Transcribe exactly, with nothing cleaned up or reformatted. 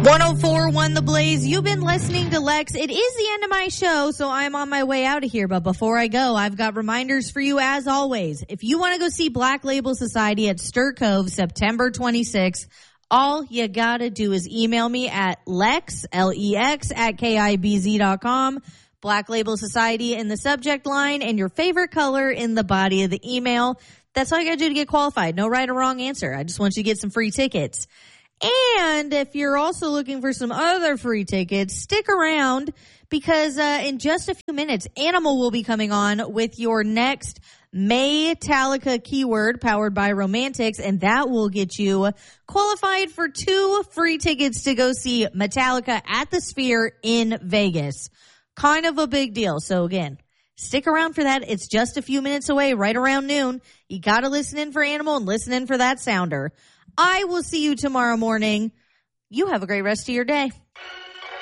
one oh four point one The Blaze. You've been listening to Lex. It is the end of my show, so I'm on my way out of here. But before I go, I've got reminders for you as always. If you want to go see Black Label Society at Stir Cove September twenty-sixth, all you gotta do is email me at Lex, L E X, at K I B Z dot com. Black Label Society in the subject line and your favorite color in the body of the email. That's all you gotta do to get qualified. No right or wrong answer. I just want you to get some free tickets. And if you're also looking for some other free tickets, stick around because uh, in just a few minutes, Animal will be coming on with your next Metallica keyword powered by Romantics, and that will get you qualified for two free tickets to go see Metallica at the Sphere in Vegas. Kind of a big deal. So again, stick around for that. It's just a few minutes away, right around noon. You got to listen in for Animal and listen in for that sounder. I will see you tomorrow morning. You have a great rest of your day.